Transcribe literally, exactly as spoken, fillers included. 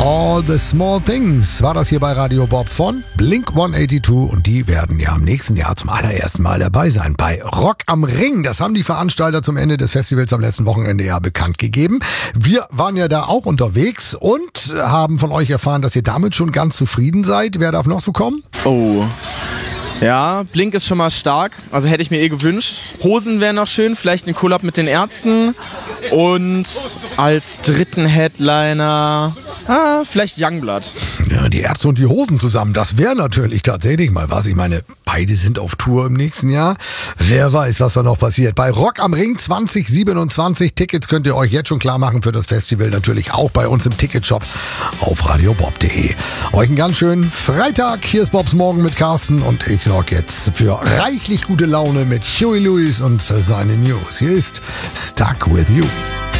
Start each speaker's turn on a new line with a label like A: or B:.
A: All the Small Things war das hier bei Radio Bob von Blink hundertzweiundachtzig und die werden ja im nächsten Jahr zum allerersten Mal dabei sein bei Rock am Ring. Das haben die Veranstalter zum Ende des Festivals am letzten Wochenende ja bekannt gegeben. Wir waren ja da auch unterwegs und haben von euch erfahren, dass ihr damit schon ganz zufrieden seid. Wer darf noch so kommen?
B: Oh, ja, Blink ist schon mal stark, also hätte ich mir eh gewünscht. Hosen wären noch schön, vielleicht ein Collab mit den Ärzten und als dritten Headliner, ah, vielleicht Youngblood.
A: Ja, die Ärzte und die Hosen zusammen, das wäre natürlich tatsächlich mal was. Ich meine, beide sind auf Tour im nächsten Jahr. Wer weiß, was da noch passiert. Bei Rock am Ring zwanzig siebenundzwanzig, Tickets könnt ihr euch jetzt schon klar machen für das Festival. Natürlich auch bei uns im Ticketshop auf radiobob punkt de. Euch einen ganz schönen Freitag. Hier ist Bobs Morgen mit Carsten und ich sorge jetzt für reichlich gute Laune mit Huey Lewis und seine News. Hier ist Stuck With You.